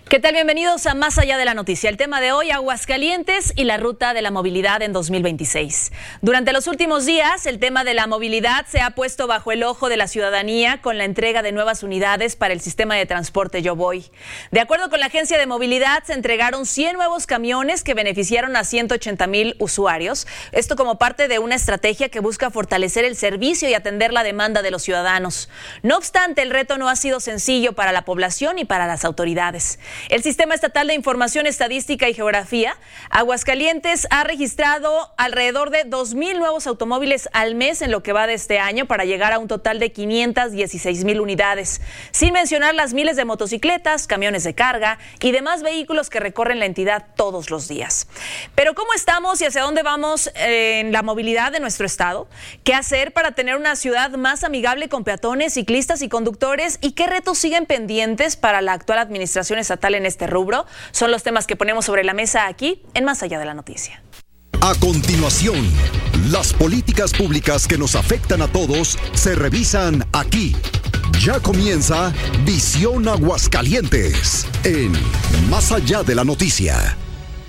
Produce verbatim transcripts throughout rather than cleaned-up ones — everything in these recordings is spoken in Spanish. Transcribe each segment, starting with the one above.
¿Qué tal? Bienvenidos a Más Allá de la Noticia. El tema de hoy, Aguascalientes y la ruta de la movilidad en dos mil veintiséis. Durante los últimos días, el tema de la movilidad se ha puesto bajo el ojo de la ciudadanía con la entrega de nuevas unidades para el sistema de transporte Yo Voy. De acuerdo con la Agencia de Movilidad, se entregaron cien nuevos camiones que beneficiaron a ciento ochenta mil usuarios. Esto como parte de una estrategia que busca fortalecer el servicio y atender la demanda de los ciudadanos. No obstante, el reto no ha sido sencillo para la población y para las autoridades. El Sistema Estatal de Información Estadística y Geografía, Aguascalientes, ha registrado alrededor de dos mil nuevos automóviles al mes en lo que va de este año para llegar a un total de quinientas dieciséis mil unidades, sin mencionar las miles de motocicletas, camiones de carga y demás vehículos que recorren la entidad todos los días. Pero ¿cómo estamos y hacia dónde vamos en la movilidad de nuestro estado? ¿Qué hacer para tener una ciudad más amigable con peatones, ciclistas y conductores? ¿Y qué retos siguen pendientes para la actual administración estatal en este rubro? Son los temas que ponemos sobre la mesa aquí en Más Allá de la Noticia. A continuación, las políticas públicas que nos afectan a todos se revisan aquí. Ya comienza Visión Aguascalientes en Más Allá de la Noticia.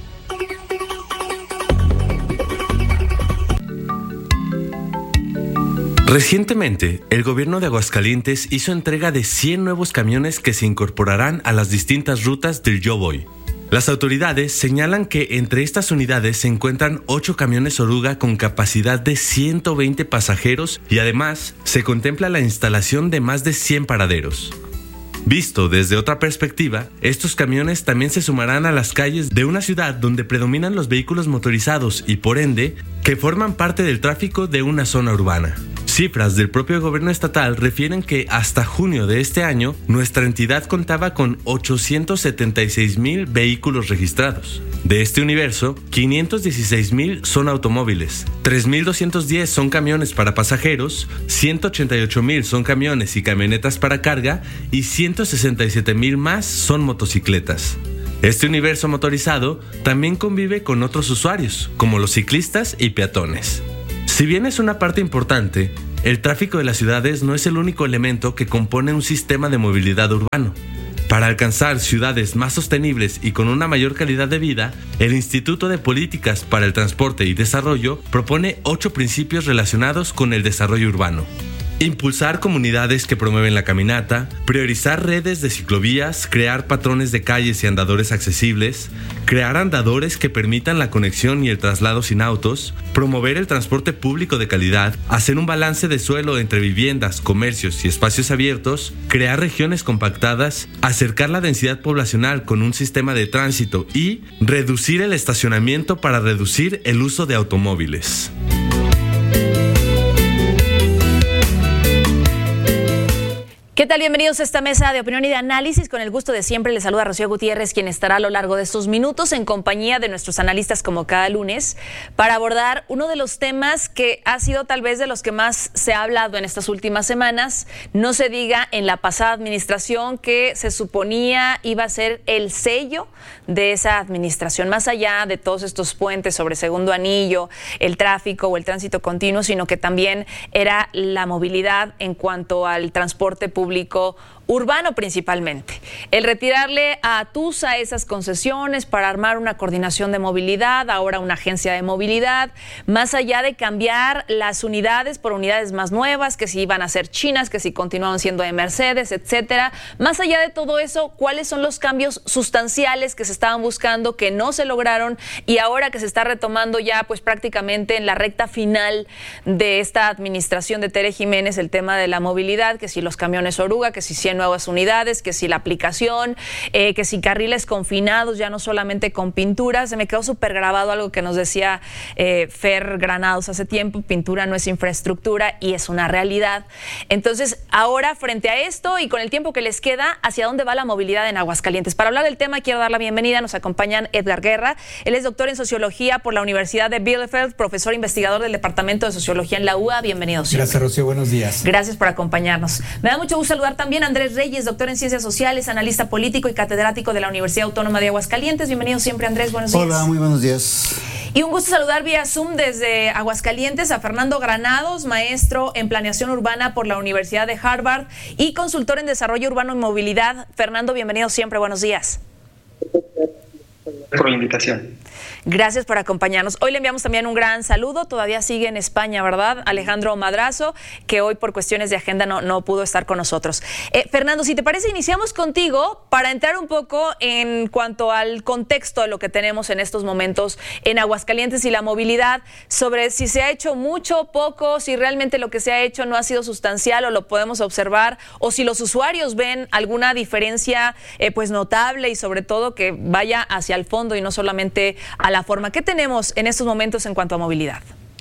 Recientemente, el gobierno de Aguascalientes hizo entrega de cien nuevos camiones que se incorporarán a las distintas rutas del Yo Voy. Las autoridades señalan que entre estas unidades se encuentran ocho camiones oruga con capacidad de ciento veinte pasajeros y además se contempla la instalación de más de cien paraderos. Visto desde otra perspectiva, estos camiones también se sumarán a las calles de una ciudad donde predominan los vehículos motorizados y por ende, que forman parte del tráfico de una zona urbana. Cifras del propio gobierno estatal refieren que hasta junio de este año, nuestra entidad contaba con ochocientos setenta y seis mil vehículos registrados. De este universo, quinientos dieciséis mil son automóviles, tres mil doscientos diez son camiones para pasajeros, ciento ochenta y ocho mil son camiones y camionetas para carga y ciento sesenta y siete mil más son motocicletas. Este universo motorizado también convive con otros usuarios, como los ciclistas y peatones. Si bien es una parte importante, el tráfico de las ciudades no es el único elemento que compone un sistema de movilidad urbano. Para alcanzar ciudades más sostenibles y con una mayor calidad de vida, el Instituto de Políticas para el Transporte y Desarrollo propone ocho principios relacionados con el desarrollo urbano. Impulsar comunidades que promueven la caminata, priorizar redes de ciclovías, crear patrones de calles y andadores accesibles, crear andadores que permitan la conexión y el traslado sin autos, promover el transporte público de calidad, hacer un balance de suelo entre viviendas, comercios y espacios abiertos, crear regiones compactadas, acercar la densidad poblacional con un sistema de tránsito y reducir el estacionamiento para reducir el uso de automóviles. ¿Qué tal? Bienvenidos a esta mesa de opinión y de análisis. Con el gusto de siempre les saluda Rocío Gutiérrez, quien estará a lo largo de estos minutos en compañía de nuestros analistas como cada lunes para abordar uno de los temas que ha sido tal vez de los que más se ha hablado en estas últimas semanas. No se diga en la pasada administración, que se suponía iba a ser el sello de esa administración, más allá de todos estos puentes sobre Segundo Anillo, el tráfico o el tránsito continuo, sino que también era la movilidad en cuanto al transporte público público urbano principalmente. El retirarle a Tusa esas concesiones para armar una coordinación de movilidad, ahora una agencia de movilidad, más allá de cambiar las unidades por unidades más nuevas, que si iban a ser chinas, que si continuaban siendo de Mercedes, etcétera. Más allá de todo eso, ¿cuáles son los cambios sustanciales que se estaban buscando, que no se lograron y ahora que se está retomando ya pues prácticamente en la recta final de esta administración de Tere Jiménez el tema de la movilidad, que si los camiones oruga, que si cien nuevas unidades, que si la aplicación, eh, que si carriles confinados, ya no solamente con pintura? Se me quedó súper grabado algo que nos decía eh, Fer Granados hace tiempo: pintura no es infraestructura, y es una realidad. Entonces, ahora frente a esto y con el tiempo que les queda, ¿hacia dónde va la movilidad en Aguascalientes? Para hablar del tema quiero dar la bienvenida, nos acompañan Edgar Guerra, él es doctor en Sociología por la Universidad de Bielefeld, profesor investigador del Departamento de Sociología en la U A. Bienvenidos. Gracias, Rocío, buenos días. Gracias por acompañarnos. Me da mucho gusto saludar también a Andrés Reyes, doctor en Ciencias Sociales, analista político y catedrático de la Universidad Autónoma de Aguascalientes. Bienvenido siempre, Andrés. Buenos días. Hola, muy buenos días. Y un gusto saludar vía Zoom desde Aguascalientes a Fernando Granados, maestro en Planeación Urbana por la Universidad de Harvard y consultor en Desarrollo Urbano y Movilidad. Fernando, bienvenido siempre. Buenos días. Por la invitación. Gracias por acompañarnos. Hoy le enviamos también un gran saludo. Todavía sigue en España, ¿verdad? Alejandro Madrazo, que hoy por cuestiones de agenda no, no pudo estar con nosotros. Eh, Fernando, si te parece, iniciamos contigo para entrar un poco en cuanto al contexto de lo que tenemos en estos momentos en Aguascalientes y la movilidad, sobre si se ha hecho mucho, poco, si realmente lo que se ha hecho no ha sido sustancial o lo podemos observar, o si los usuarios ven alguna diferencia eh, pues notable y sobre todo que vaya hacia el fondo y no solamente a la forma. ¿Qué tenemos en estos momentos en cuanto a movilidad?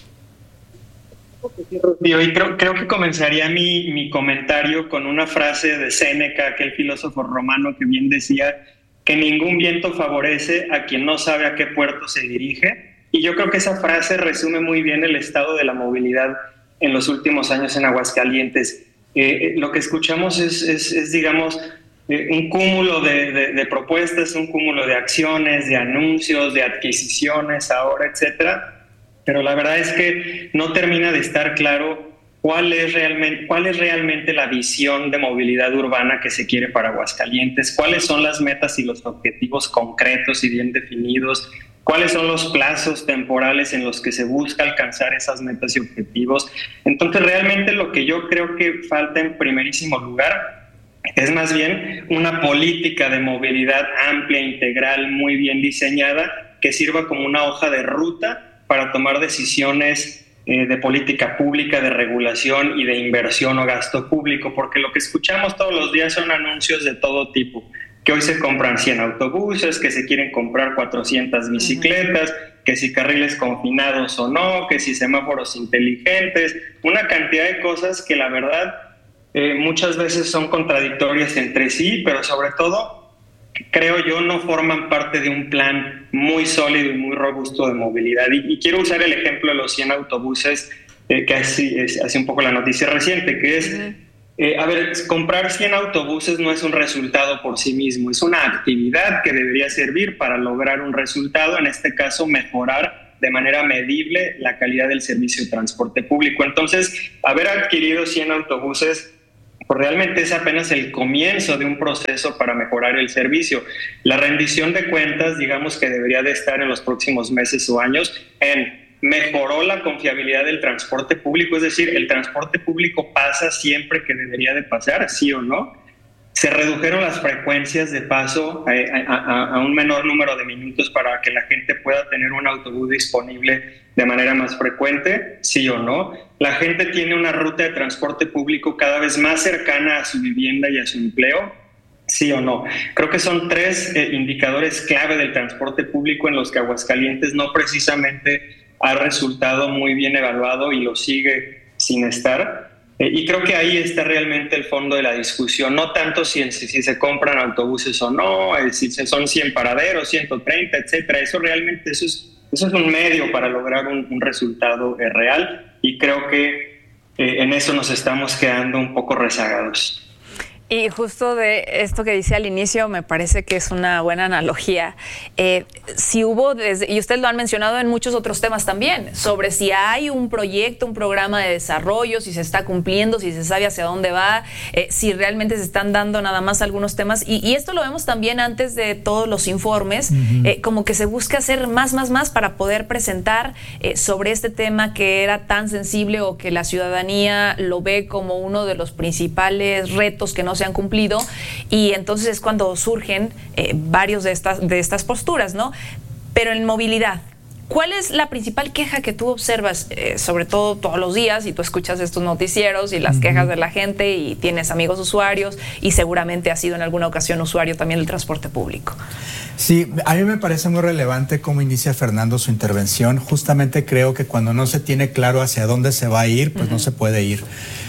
Y hoy creo, creo que comenzaría mi, mi comentario con una frase de Séneca, aquel filósofo romano que bien decía que ningún viento favorece a quien no sabe a qué puerto se dirige. Y yo creo que esa frase resume muy bien el estado de la movilidad en los últimos años en Aguascalientes. Eh, lo que escuchamos es, es, es digamos, un cúmulo de, de, de propuestas, un cúmulo de acciones, de anuncios, de adquisiciones ahora, etcétera. Pero la verdad es que no termina de estar claro cuál es realmente, cuál es realmente la visión de movilidad urbana que se quiere para Aguascalientes, cuáles son las metas y los objetivos concretos y bien definidos, cuáles son los plazos temporales en los que se busca alcanzar esas metas y objetivos. Entonces, realmente lo que yo creo que falta en primerísimo lugar es más bien una política de movilidad amplia, integral, muy bien diseñada, que sirva como una hoja de ruta para tomar decisiones eh, de política pública, de regulación y de inversión o gasto público, porque lo que escuchamos todos los días son anuncios de todo tipo, que hoy se compran cien autobuses, que se quieren comprar cuatrocientas bicicletas, uh-huh. que si carriles confinados o no, que si semáforos inteligentes, una cantidad de cosas que la verdad Eh, muchas veces son contradictorias entre sí, pero sobre todo, creo yo, no forman parte de un plan muy sólido y muy robusto de movilidad. Y, y quiero usar el ejemplo de los cien autobuses, eh, que así, es, hace un poco la noticia reciente, que es, eh, a ver, comprar cien autobuses no es un resultado por sí mismo, es una actividad que debería servir para lograr un resultado, en este caso, mejorar de manera medible la calidad del servicio de transporte público. Entonces, haber adquirido cien autobuses pues realmente es apenas el comienzo de un proceso para mejorar el servicio. La rendición de cuentas, digamos que debería de estar en los próximos meses o años en mejoró la confiabilidad del transporte público, es decir, el transporte público pasa siempre que debería de pasar, sí o no. Se redujeron las frecuencias de paso a, a, a un menor número de minutos para que la gente pueda tener un autobús disponible de manera más frecuente, sí o no. La gente tiene una ruta de transporte público cada vez más cercana a su vivienda y a su empleo, sí o no. Creo que son tres eh, indicadores clave del transporte público en los que Aguascalientes no precisamente ha resultado muy bien evaluado y lo sigue sin estar. Eh, y creo que ahí está realmente el fondo de la discusión, no tanto si, si, si se compran autobuses o no, eh, si son cien paraderos, ciento treinta, etcétera. Eso realmente eso es, eso es un medio para lograr un, un resultado eh, real, y creo que eh, en eso nos estamos quedando un poco rezagados. Y justo de esto que dice al inicio, me parece que es una buena analogía. Eh, si hubo, desde, y ustedes lo han mencionado en muchos otros temas también, sobre si hay un proyecto, un programa de desarrollo, si se está cumpliendo, si se sabe hacia dónde va, eh, si realmente se están dando nada más algunos temas. Y, y esto lo vemos también antes de todos los informes, uh-huh. eh, como que se busca hacer más, más, más para poder presentar eh, sobre este tema que era tan sensible o que la ciudadanía lo ve como uno de los principales retos que no se han cumplido, y entonces es cuando surgen eh, varios de estas, de estas posturas, ¿no? Pero en movilidad, ¿cuál es la principal queja que tú observas, eh, sobre todo todos los días, y tú escuchas estos noticieros y las uh-huh. quejas de la gente y tienes amigos usuarios y seguramente has sido en alguna ocasión usuario también del transporte público? Sí, a mí me parece muy relevante cómo inicia Fernando su intervención. Justamente creo que cuando no se tiene claro hacia dónde se va a ir, pues uh-huh. no se puede ir.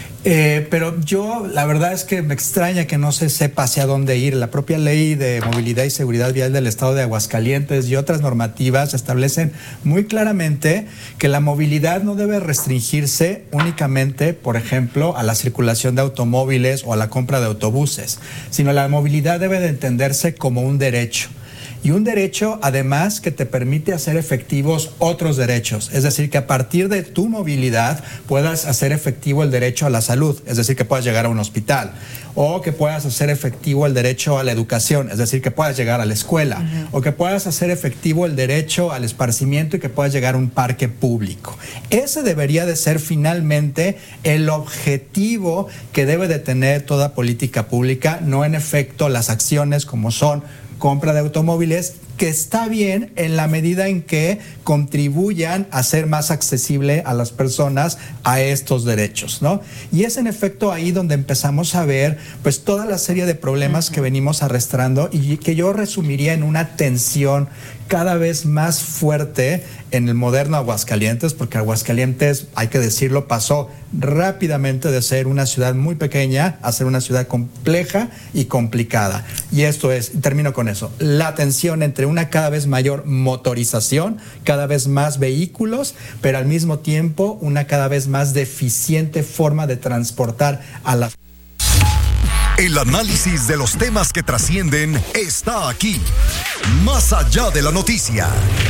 Eh, pero yo, la verdad es que me extraña que no se sepa hacia dónde ir. La propia Ley de Movilidad y Seguridad Vial del Estado de Aguascalientes y otras normativas establecen muy claramente que la movilidad no debe restringirse únicamente, por ejemplo, a la circulación de automóviles o a la compra de autobuses, sino la movilidad debe de entenderse como un derecho. y un derecho además que te permite hacer efectivos otros derechos, es decir, que a partir de tu movilidad puedas hacer efectivo el derecho a la salud, es decir, que puedas llegar a un hospital, o que puedas hacer efectivo el derecho a la educación, es decir, que puedas llegar a la escuela, uh-huh. o que puedas hacer efectivo el derecho al esparcimiento y que puedas llegar a un parque público. Ese debería de ser finalmente el objetivo que debe de tener toda política pública, no en efecto las acciones como son compra de automóviles, que está bien en la medida en que contribuyan a ser más accesible a las personas a estos derechos, ¿no? Y es en efecto ahí donde empezamos a ver pues toda la serie de problemas uh-huh. que venimos arrastrando y que yo resumiría en una tensión cada vez más fuerte en el moderno Aguascalientes, porque Aguascalientes, hay que decirlo, pasó rápidamente de ser una ciudad muy pequeña a ser una ciudad compleja y complicada. Y esto es, termino con eso, la tensión entre una cada vez mayor motorización, cada vez más vehículos, pero al mismo tiempo una cada vez más deficiente forma de transportar a las... El análisis de los temas que trascienden está aquí, más allá de la noticia.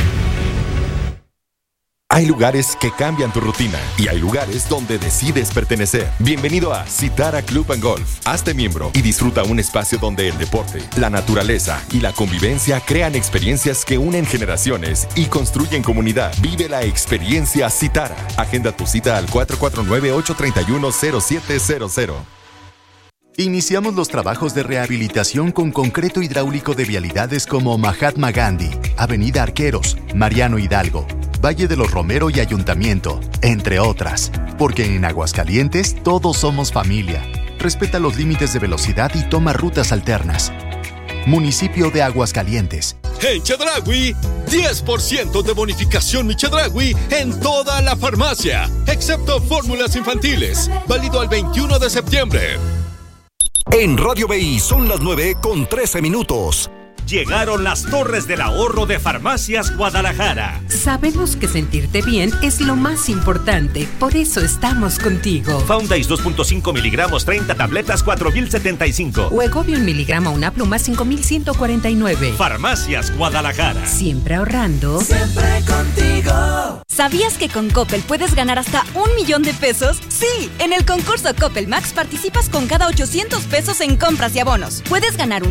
Hay lugares que cambian tu rutina y hay lugares donde decides pertenecer. Bienvenido a Citara Club and Golf. Hazte miembro y disfruta un espacio donde el deporte, la naturaleza y la convivencia crean experiencias que unen generaciones y construyen comunidad. Vive la experiencia Citara. Agenda tu cita al cuatro cuatro nueve, ocho tres uno, cero siete cero cero. Iniciamos los trabajos de rehabilitación con concreto hidráulico de vialidades como Mahatma Gandhi, Avenida Arqueros, Mariano Hidalgo, Valle de los Romero y Ayuntamiento, entre otras. Porque en Aguascalientes todos somos familia. Respeta los límites de velocidad y toma rutas alternas. Municipio de Aguascalientes. En Chedraui, diez por ciento de bonificación Mi Chedraui en toda la farmacia, excepto fórmulas infantiles. Válido al veintiuno de septiembre. En Radio B I son las nueve con trece minutos. Llegaron las torres del ahorro de Farmacias Guadalajara. Sabemos que sentirte bien es lo más importante, por eso estamos contigo. Foundais dos punto cinco miligramos, treinta tabletas, cuatro mil setenta y cinco. Wegovy un miligramo, una pluma, cinco mil ciento cuarenta y nueve. Farmacias Guadalajara. Siempre ahorrando. Siempre contigo. ¿Sabías que con Coppel puedes ganar hasta un millón de pesos? Sí, en el concurso Coppel Max participas con cada ochocientos pesos en compras y abonos. Puedes ganar un